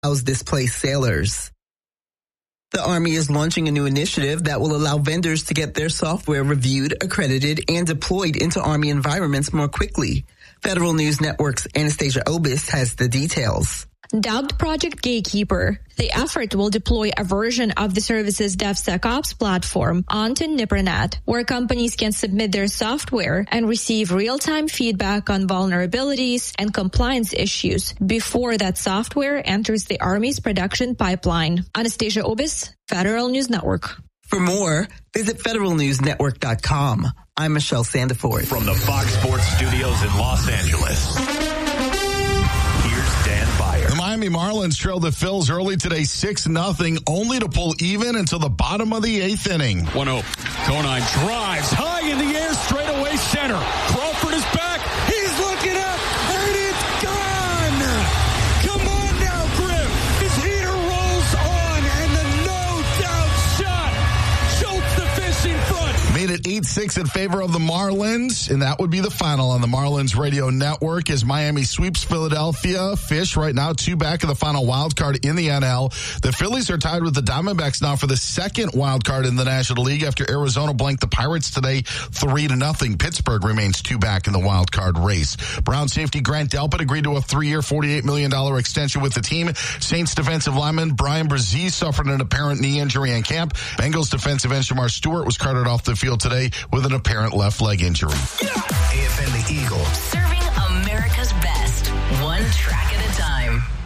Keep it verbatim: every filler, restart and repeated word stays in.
house displaced sailors. The Army is launching a new initiative that will allow vendors to get their software reviewed, accredited, and deployed into Army environments more quickly. Federal News Network's Anastasia Obis has the details. Dubbed Project Gatekeeper, the effort will deploy a version of the service's DevSecOps platform onto NIPRNet, where companies can submit their software and receive real-time feedback on vulnerabilities and compliance issues before that software enters the Army's production pipeline. Anastasia Obis, Federal News Network. For more, visit federal news network dot com. I'm Michelle Sandiford. From the Fox Sports Studios in Los Angeles, here's Dan Byer. The Miami Marlins trailed the Phils early today six nothing, only to pull even until the bottom of the eighth inning. one oh. Conine drives high in the air, straight away center. Crawford is back. He's looking up, and it's gone. Come on now, Griff. His heater rolls on, and the no-doubt shot jolts the fish in front. Made it eight six in favor of the Marlins, and that would be the final on the Marlins radio network as Miami sweeps Philadelphia. Fish right now two back of the final wild card in the N L. The Phillies are tied with the Diamondbacks now for the second wild card in the National League after Arizona blanked the Pirates today three to nothing. Pittsburgh remains two back in the wild card race. Brown safety Grant Delpit agreed to a three-year, forty-eight million dollars extension with the team. Saints defensive lineman Brian Brzee suffered an apparent knee injury in camp. Bengals defensive end Shamar Stewart was carted off the field today with an apparent left leg injury. A F N The Eagle. Serving America's best, one track at a time.